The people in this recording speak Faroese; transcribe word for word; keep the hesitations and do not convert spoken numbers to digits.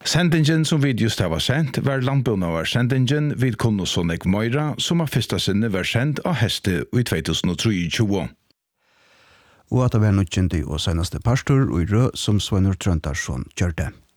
Sendingen som vi just har sendt var landbunnavar sendingen vid Konnosonek Moira som av fyrsta sinne var sendt av heste i tjugohundratjugotre. Og at det var nødvendig og seneste pastor og i rød som Sveinur Trøndarsson gjør det.